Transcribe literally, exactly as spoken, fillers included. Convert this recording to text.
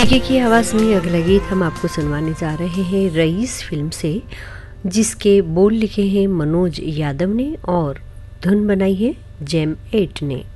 पीके की आवाज़ में अगला गीत हम आपको सुनवाने जा रहे हैं रईस फिल्म से, जिसके बोल लिखे हैं मनोज यादव ने और धुन बनाई है जेम एट ने।